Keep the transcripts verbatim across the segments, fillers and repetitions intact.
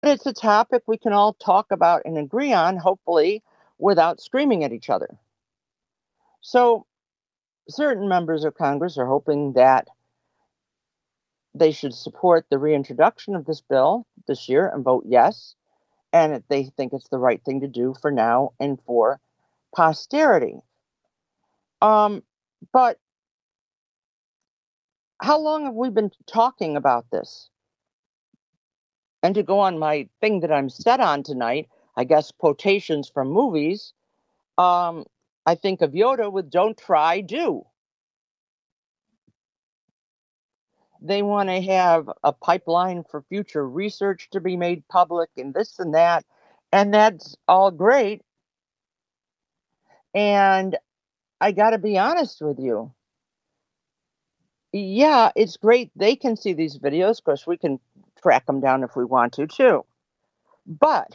But it's a topic we can all talk about and agree on, hopefully, without screaming at each other. So, certain members of Congress are hoping that they should support the reintroduction of this bill this year and vote yes, and that they think it's the right thing to do for now and for posterity. Um, but how long have we been talking about this? And to go on my thing that I'm set on tonight, I guess quotations from movies, um, I think of Yoda with "Don't try, do." They want to have a pipeline for future research to be made public and this and that. And that's all great. And I got to be honest with you. Yeah, it's great. They can see these videos. Of course, we can track them down if we want to, too. But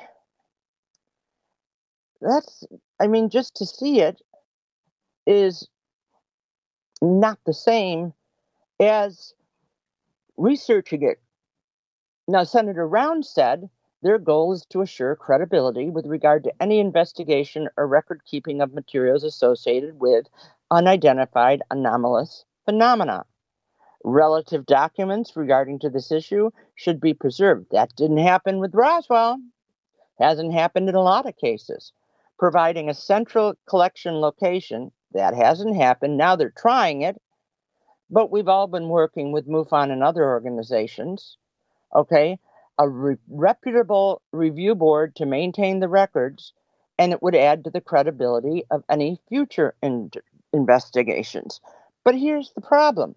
that's, I mean, just to see it is not the same as researching it. Now, Senator Rounds said their goal is to assure credibility with regard to any investigation or record keeping of materials associated with unidentified anomalous phenomena. Relative documents regarding to this issue should be preserved. That didn't happen with Roswell. Hasn't happened in a lot of cases. Providing a central collection location, that hasn't happened. Now they're trying it, but we've all been working with MUFON and other organizations. Okay, a re- reputable review board to maintain the records, and it would add to the credibility of any future in- investigations. But here's the problem.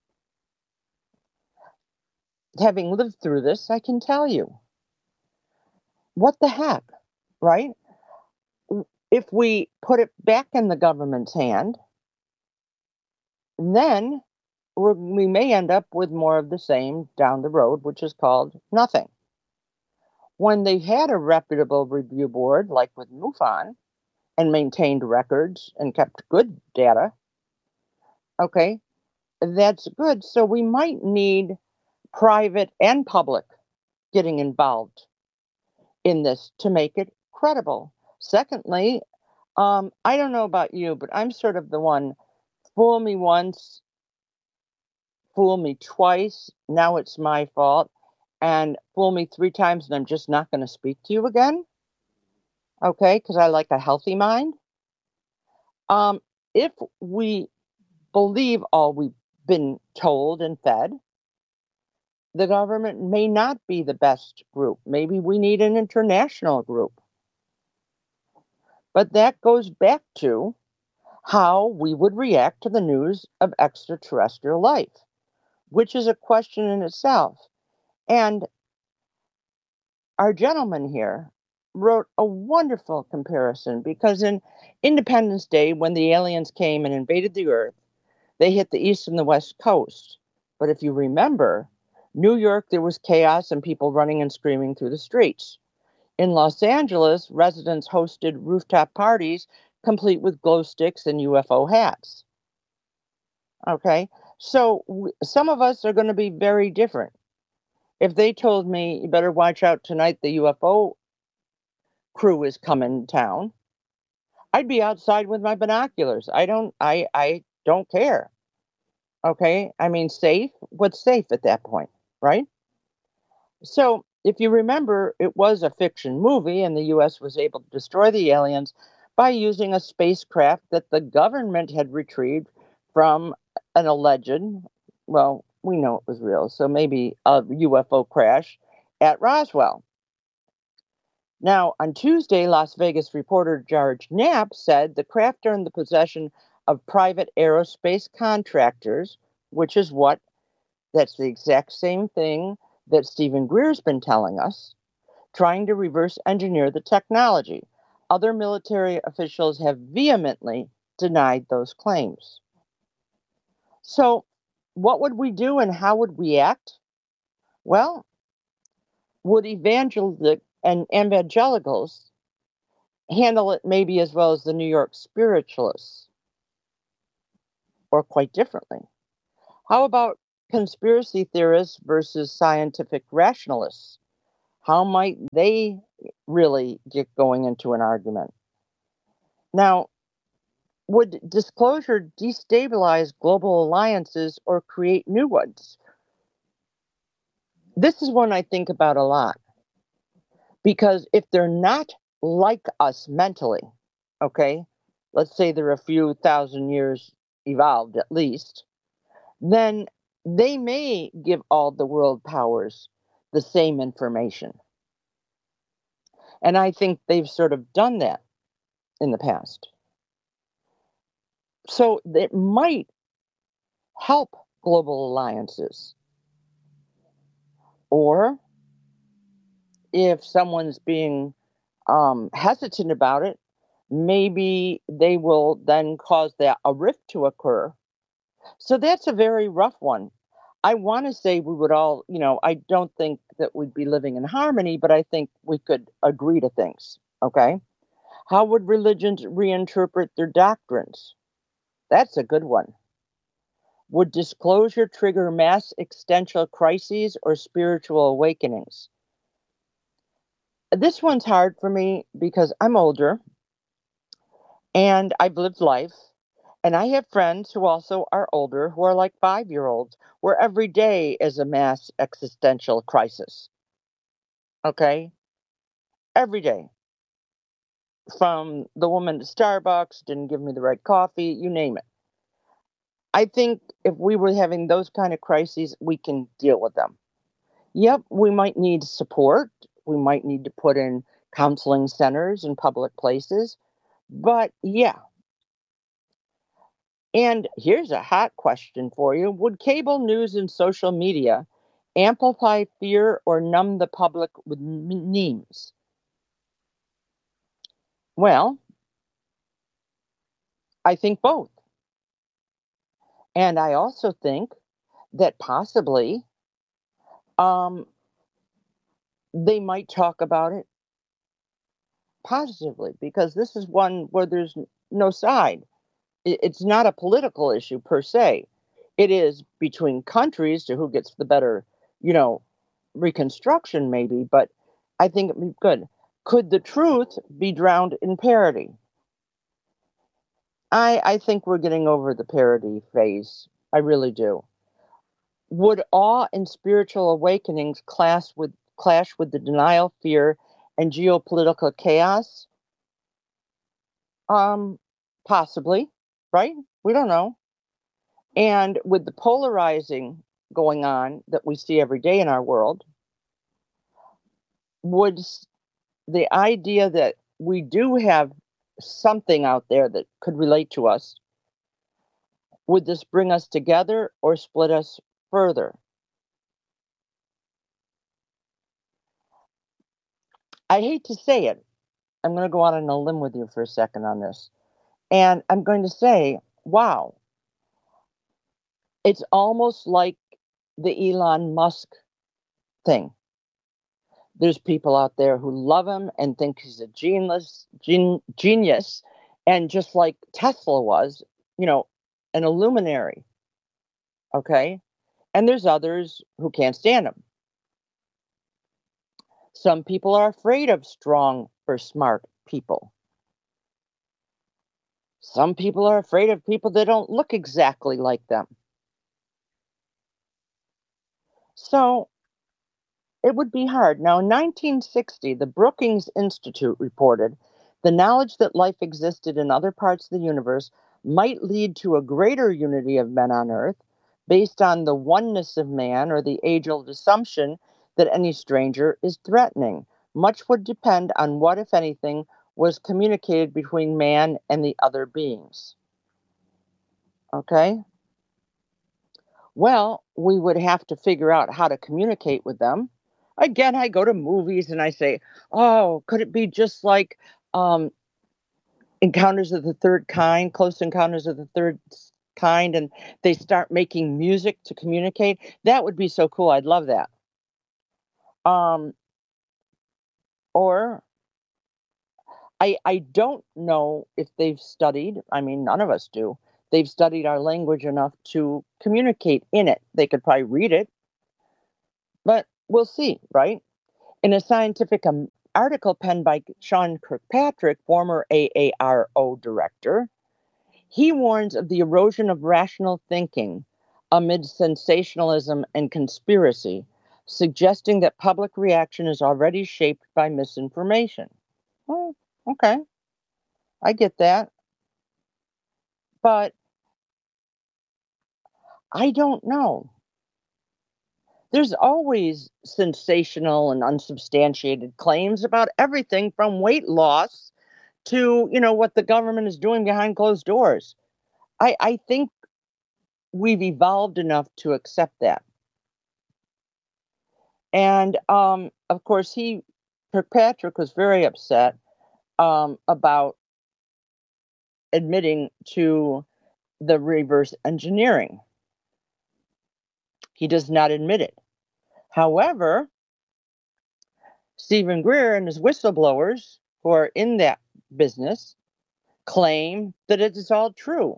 Having lived through this, I can tell you, what the heck, right? If we put it back in the government's hand, then we're, we may end up with more of the same down the road, which is called nothing. When they had a reputable review board, like with MUFON, and maintained records and kept good data, okay, that's good. So we might need private and public getting involved in this to make it credible. Secondly, um, I don't know about you, but I'm sort of the one, fool me once, fool me twice, now it's my fault, and fool me three times and I'm just not going to speak to you again. Okay, because I like a healthy mind. Um, if we believe all we've been told and fed, the government may not be the best group. Maybe we need an international group. But that goes back to how we would react to the news of extraterrestrial life, which is a question in itself. And our gentleman here wrote a wonderful comparison because in Independence Day, when the aliens came and invaded the Earth, they hit the East and the West Coast. But if you remember, New York, there was chaos and people running and screaming through the streets. In Los Angeles, residents hosted rooftop parties complete with glow sticks and U F O hats. Okay, so w- some of us are going to be very different. If they told me, you better watch out tonight, the U F O crew is coming to town, I'd be outside with my binoculars. I don't, I, I don't care. Okay, I mean, safe? What's safe at that point, right? So, if you remember, it was a fiction movie, and the U S was able to destroy the aliens by using a spacecraft that the government had retrieved from an alleged, well, we know it was real, so maybe a U F O crash at Roswell. Now, on Tuesday, Las Vegas reporter George Knapp said the craft are in the possession of private aerospace contractors, which is what that's the exact same thing that Stephen Greer's been telling us, trying to reverse engineer the technology. Other military officials have vehemently denied those claims. So, what would we do and how would we act? Well, would evangelic and evangelicals handle it maybe as well as the New York spiritualists, or quite differently? How about conspiracy theorists versus scientific rationalists? How might they really get going into an argument? Now, would disclosure destabilize global alliances or create new ones? This is one I think about a lot because if they're not like us mentally, okay, let's say they're a few thousand years evolved at least, then they may give all the world powers the same information. And I think they've sort of done that in the past. So it might help global alliances. Or if someone's being um, hesitant about it, maybe they will then cause that a rift to occur. So that's a very rough one. I want to say we would all, you know, I don't think that we'd be living in harmony, but I think we could agree to things. Okay. How would religions reinterpret their doctrines? That's a good one. Would disclosure trigger mass existential crises or spiritual awakenings? This one's hard for me because I'm older and I've lived life. And I have friends who also are older who are like five year olds, where every day is a mass existential crisis. Okay? Every day. From the woman at Starbucks, didn't give me the right coffee, you name it. I think if we were having those kind of crises, we can deal with them. Yep, we might need support. We might need to put in counseling centers in public places. But yeah. And here's a hot question for you. Would cable news and social media amplify fear or numb the public with m- memes? Well, I think both. And I also think that possibly um, they might talk about it positively because this is one where there's n- no side. I- It's not a political issue per se. It is between countries to who gets the better, you know, reconstruction maybe, but I think it'd be good. Could the truth be drowned in parody? I, I think we're getting over the parody phase. I really do. Would awe and spiritual awakenings clash with clash with the denial, fear, and geopolitical chaos? Um, possibly, right? We don't know. And with the polarizing going on that we see every day in our world, would s- the idea that we do have something out there that could relate to us, would this bring us together or split us further? I hate to say it. I'm going to go out on a limb with you for a second on this. And I'm going to say, wow, it's almost like the Elon Musk thing. There's people out there who love him and think he's a genius, gen, genius, and just like Tesla was, you know, an illuminary. Okay, and there's others who can't stand him. Some people are afraid of strong or smart people. Some people are afraid of people that don't look exactly like them. So it would be hard. Now, in nineteen sixty, the Brookings Institute reported the knowledge that life existed in other parts of the universe might lead to a greater unity of men on Earth based on the oneness of man or the age old assumption that any stranger is threatening. Much would depend on what, if anything, was communicated between man and the other beings. Okay? Well, we would have to figure out how to communicate with them. Again, I go to movies and I say, "Oh, could it be just like um, Encounters of the Third Kind, Close Encounters of the Third Kind, and they start making music to communicate?" That would be so cool. I'd love that. Um, or I I don't know if they've studied. I mean, none of us do. They've studied our language enough to communicate in it. They could probably read it, but we'll see, right? In a scientific um, article penned by Sean Kirkpatrick, former A A R O director, he warns of the erosion of rational thinking amid sensationalism and conspiracy, suggesting that public reaction is already shaped by misinformation. Oh, okay. I get that. But I don't know. There's always sensational and unsubstantiated claims about everything from weight loss to, you know, what the government is doing behind closed doors. I, I think we've evolved enough to accept that. And um, of course, he, Kirkpatrick, was very upset um, about admitting to the reverse engineering. He does not admit it. However, Stephen Greer and his whistleblowers who are in that business claim that it is all true.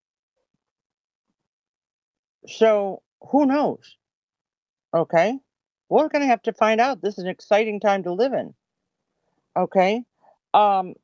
So who knows? Okay. We're going to have to find out. This is an exciting time to live in. Okay. Um,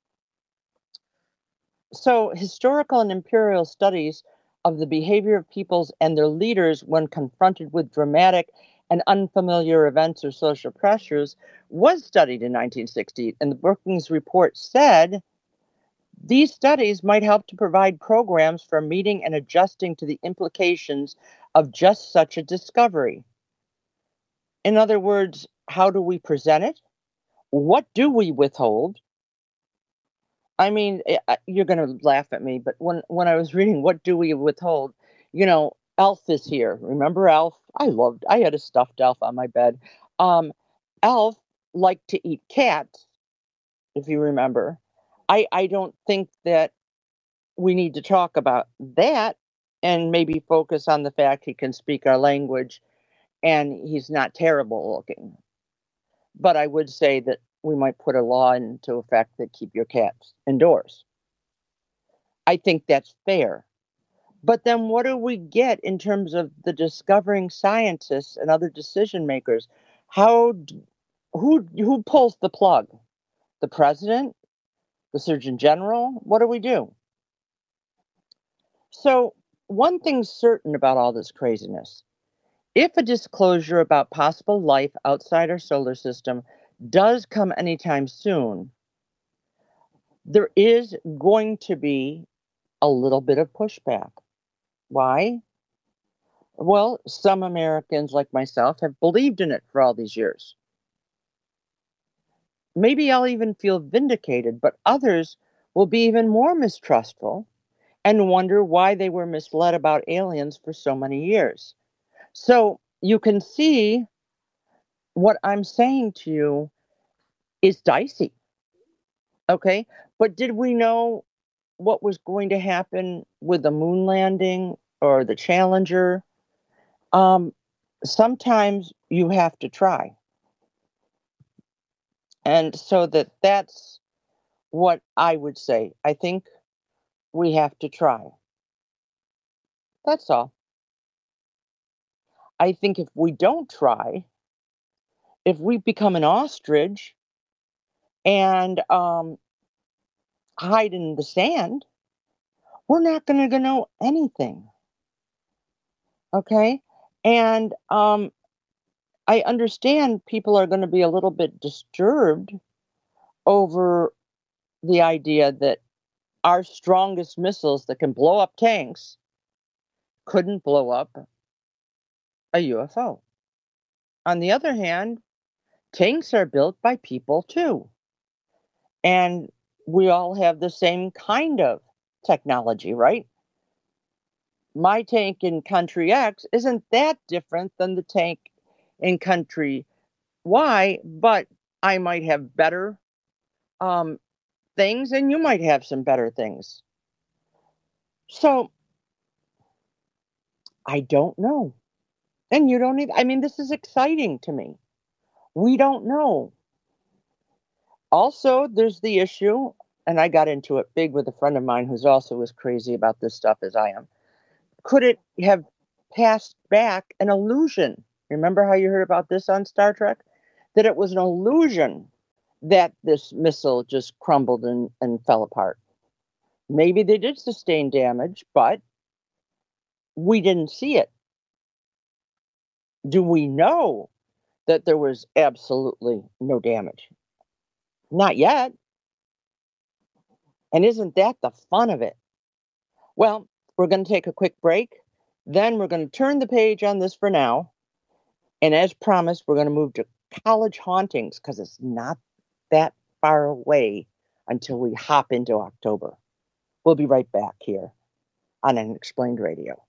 so historical and imperial studies of the behavior of peoples and their leaders when confronted with dramatic and unfamiliar events or social pressures was studied in nineteen sixty. And the Brookings report said these studies might help to provide programs for meeting and adjusting to the implications of just such a discovery. In other words, how do we present it? What do we withhold? I mean, eh, uh, you're going to laugh at me, but when, when I was reading What Do We Withhold, you know, Elf is here. Remember Elf? I loved, I had a stuffed elf on my bed. Um, Elf liked to eat cats, if you remember. I, I don't think that we need to talk about that and maybe focus on the fact he can speak our language and he's not terrible looking. But I would say that we might put a law into effect that keep your cats indoors. I think that's fair. But then what do we get in terms of the discovering scientists and other decision makers? How who who pulls the plug? The president? The Surgeon General? What do we do? So, one thing's certain about all this craziness. If a disclosure about possible life outside our solar system does come anytime soon, there is going to be a little bit of pushback. Why? Well, some Americans, like myself, have believed in it for all these years. Maybe I'll even feel vindicated, but others will be even more mistrustful and wonder why they were misled about aliens for so many years. So you can see what I'm saying to you is dicey. Okay. But did we know what was going to happen with the moon landing or the Challenger? Um, sometimes you have to try. And so that that's what I would say. I think we have to try. That's all. I think if we don't try, if we become an ostrich and um, hide in the sand, we're not going to know anything. Okay. And um, I understand people are going to be a little bit disturbed over the idea that our strongest missiles that can blow up tanks couldn't blow up a U F O. On the other hand, tanks are built by people too. And we all have the same kind of technology, right? My tank in country X isn't that different than the tank in country Y, but I might have better um, things and you might have some better things. So I don't know. And you don't even, I mean, this is exciting to me. We don't know. Also, there's the issue, and I got into it big with a friend of mine who's also as crazy about this stuff as I am. Could it have passed back an illusion? Remember how you heard about this on Star Trek? that it was an illusion that this missile just crumbled and, and fell apart. Maybe they did sustain damage, but we didn't see it. Do we know that there was absolutely no damage? Not yet. And isn't that the fun of it? Well, we're going to take a quick break. Then we're going to turn the page on this for now. And as promised, we're going to move to college hauntings because it's not that far away until we hop into October. We'll be right back here on Unexplained Radio.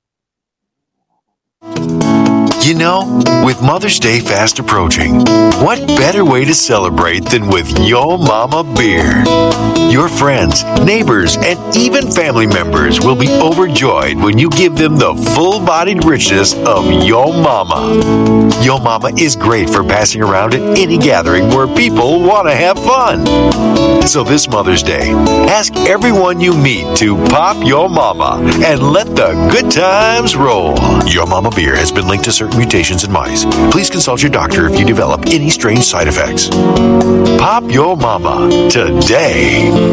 You know, with Mother's Day fast approaching, what better way to celebrate than with Yo Mama beer? Your friends, neighbors, and even family members will be overjoyed when you give them the full-bodied richness of Yo Mama. Yo Mama is great for passing around at any gathering where people want to have fun. So this Mother's Day, ask everyone you meet to pop Yo Mama and let the good times roll. Yo Mama beer has been linked to certain mutations in mice. Please consult your doctor if you develop any strange side effects. Pop Yo Mama today.